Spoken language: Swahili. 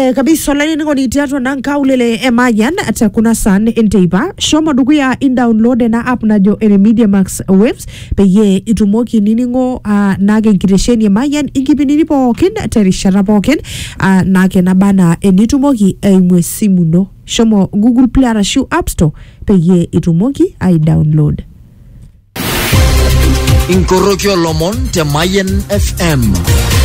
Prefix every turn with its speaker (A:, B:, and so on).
A: kabisa laini ngoni tiatu na nkaulele emayan ata kuna san enteipa shomo dukuya in download na app na jo Media Max Waves peye itumoki niningo nage nkiresheni emayan inkipinini pookin terishara pookin nage nabana enitumoki emwe simu no shomo Google Play arashu App Store peye itumoki ai download
B: Inkorokyo Lomon te Mayen FM.